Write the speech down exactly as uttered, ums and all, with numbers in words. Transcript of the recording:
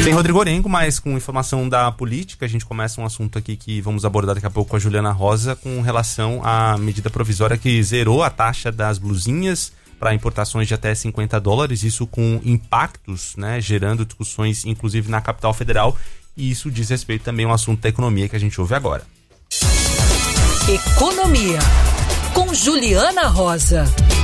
Tem Rodrigo Orengo, mas com informação da política, a gente começa um assunto aqui que vamos abordar daqui a pouco com a Juliana Rosa, com relação à medida provisória que zerou a taxa das blusinhas para importações de até cinquenta dólares, isso com impactos, né, gerando discussões inclusive na capital federal, e isso diz respeito também ao assunto da economia que a gente ouve agora. Economia, com Juliana Rosa.